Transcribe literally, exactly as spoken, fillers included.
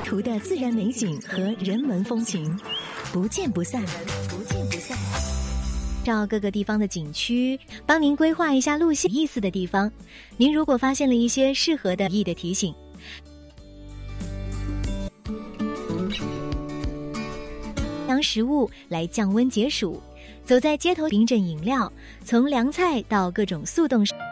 图的自然美景和人文风情，不见不散，不见不散。照各个地方的景区，帮您规划一下路线，有意思的地方。您如果发现了一些适合的有益的提醒，粮食物来降温解暑。走在街头，冰镇饮料，从凉菜到各种速冻食。